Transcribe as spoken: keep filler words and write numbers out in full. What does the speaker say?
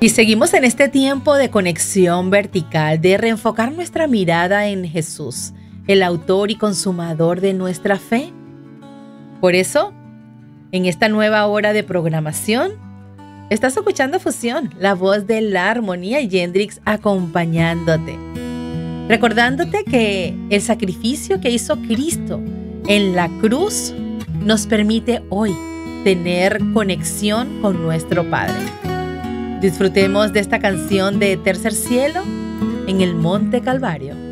Y seguimos en este tiempo de conexión vertical, de reenfocar nuestra mirada en Jesús, el autor y consumador de nuestra fe. Por eso, en esta nueva hora de programación, estás escuchando Fusión, la voz de la armonía y Yendrix acompañándote. Recordándote que el sacrificio que hizo Cristo en la cruz nos permite hoy tener conexión con nuestro Padre. Disfrutemos de esta canción de Tercer Cielo en el Monte Calvario.